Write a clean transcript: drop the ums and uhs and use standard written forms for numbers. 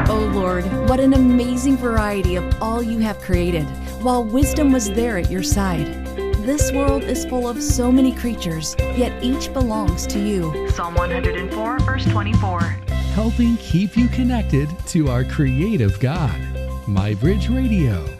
O Lord, what an amazing variety of all you have created, while wisdom was there at your side. This world is full of so many creatures, yet each belongs to you. Psalm 104, verse 24. Helping keep you connected to our creative God. MyBridge Radio.